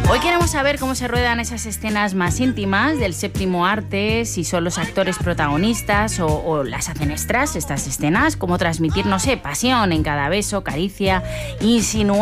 Hoy queremos saber cómo se ruedan esas escenas más íntimas del séptimo arte, si son los actores protagonistas o las hacen extras estas escenas, cómo transmitir, no sé, pasión en cada beso, caricia, insinuar